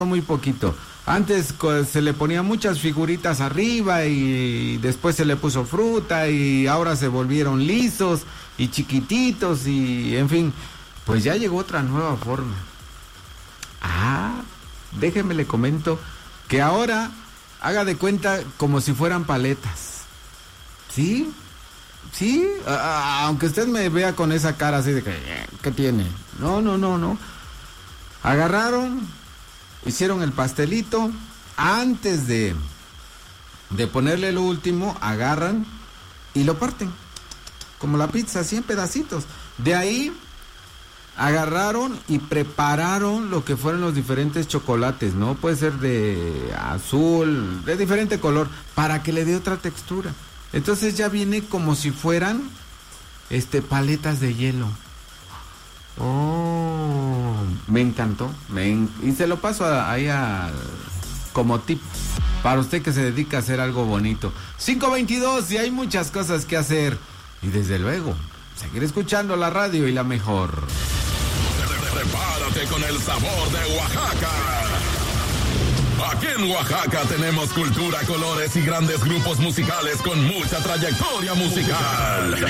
muy poquito. Antes se le ponía muchas figuritas arriba y después se le puso fruta y ahora se volvieron lisos y chiquititos y en fin, pues ya llegó otra nueva forma. Déjeme le comento que ahora haga de cuenta como si fueran paletas. ¿Sí? ¿Sí? Aunque usted me vea con esa cara así de que, ¿qué tiene? No. Agarraron, hicieron el pastelito, antes de ponerle lo último, agarran y lo parten, como la pizza, así en pedacitos. De ahí agarraron y prepararon lo que fueron los diferentes chocolates, ¿no? Puede ser de azul, de diferente color, para que le dé otra textura. Entonces ya viene como si fueran paletas de hielo. Oh, me encantó. Y se lo paso ahí como tip para usted que se dedica a hacer algo bonito. 5:22 y hay muchas cosas que hacer. Y desde luego, seguir escuchando la radio y la mejor. Prepárate con el sabor de Oaxaca. Aquí en Oaxaca tenemos cultura, colores y grandes grupos musicales con mucha trayectoria musical.